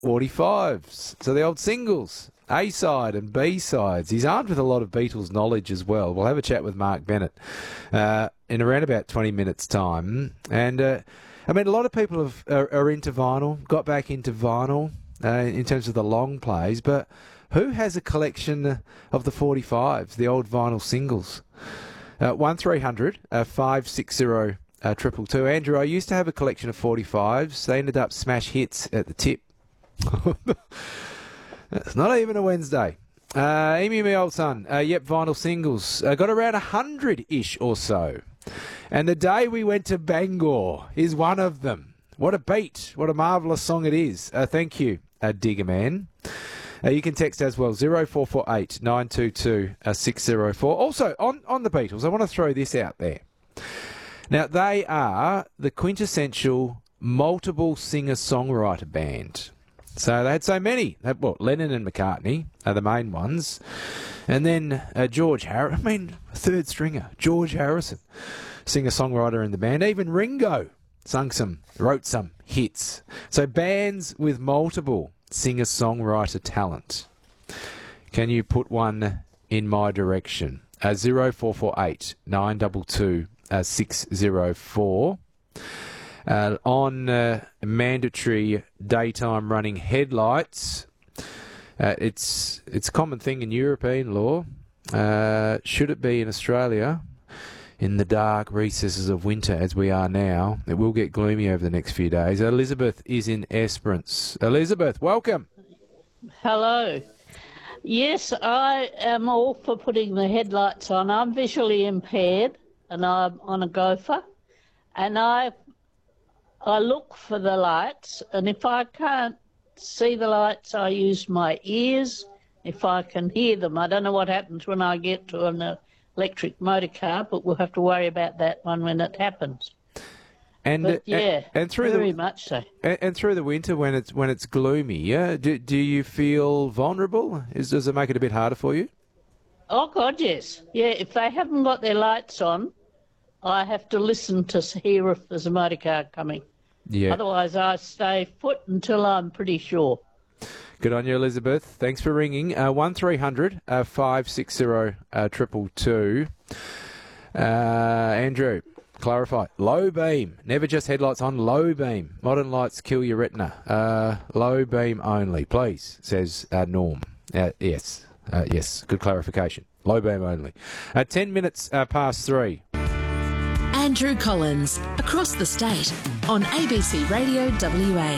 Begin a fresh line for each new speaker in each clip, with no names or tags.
45s. So the old singles, A-side and B-sides. He's armed with a lot of Beatles knowledge as well. We'll have a chat with Mark Bennett in around about 20 minutes' time. And, a lot of people are into vinyl, got back into vinyl in terms of the long plays, but who has a collection of the 45s, the old vinyl singles? 1300 560 222. Andrew, I used to have a collection of 45s. They ended up smash hits at the tip. It's not even a Wednesday. Emu, my old son. Vinyl singles. Got around 100-ish or so. And The Day We Went to Bangor is one of them. What a beat. What a marvellous song it is. Thank you, Digger Man. You can text as well, 0448 922 604. Also, on the Beatles, I want to throw this out there. Now, they are the quintessential multiple singer-songwriter band. So they had so many. Lennon and McCartney are the main ones. And then George Harrison, third stringer, George Harrison, singer-songwriter in the band. Even Ringo wrote some hits. So bands with multiple singer-songwriter talent. Can you put one in my direction? 0448 922 604. On mandatory daytime running headlights, it's a common thing in European law. Should it be in Australia, in the dark recesses of winter as we are now, it will get gloomy over the next few days. Elizabeth is in Esperance. Elizabeth, welcome.
Hello. Yes, I am all for putting the headlights on. I'm visually impaired and I'm on a gopher, and I look for the lights, and if I can't see the lights, I use my ears if I can hear them. I don't know what happens when I get to an electric motor car, but we'll have to worry about that one when it happens.
And
very much so.
And through the winter when it's gloomy, yeah, do you feel vulnerable? Does it make it a bit harder for you?
Oh God, yes. Yeah, if they haven't got their lights on, I have to listen to hear if there's a motor car coming.
Yeah.
Otherwise, I stay put until I'm pretty sure.
Good on you, Elizabeth. Thanks for ringing. 1300 560 222. Andrew, clarify. Low beam. Never just headlights on. Low beam. Modern lights kill your retina. Low beam only, please, says Norm. Yes. Yes. Good clarification. Low beam only. 10 minutes past 3.
Andrew Collins, across the state, on ABC Radio WA.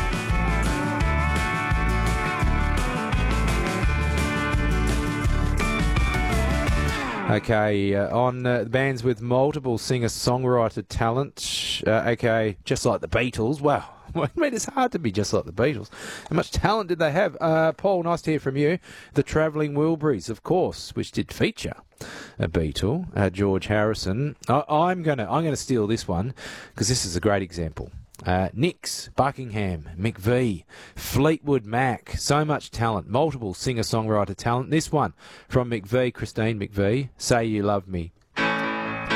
Okay, on bands with multiple singer-songwriter talent, just like the Beatles. Wow, I mean, it's hard to be just like the Beatles. How much talent did they have? Paul, nice to hear from you. The Travelling Wilburys, of course, which did feature a Beatle, George Harrison. I'm gonna steal this one because this is a great example. Nix, Buckingham, McVie, Fleetwood Mac, so much talent, multiple singer-songwriter talent. This one from McVie, Christine McVie, Say You Love Me